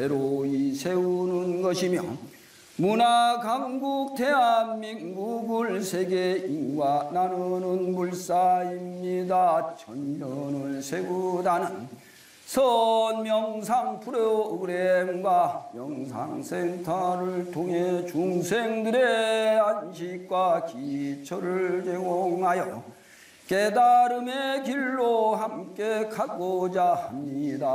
새로이 세우는 것이며 문화 강국 대한민국을 세계인과 나누는 물사입니다. 천년을 세우다는 선명상 프로그램과 영상센터를 통해 중생들의 안식과 기초를 제공하여 깨달음의 길로 함께 가고자 합니다.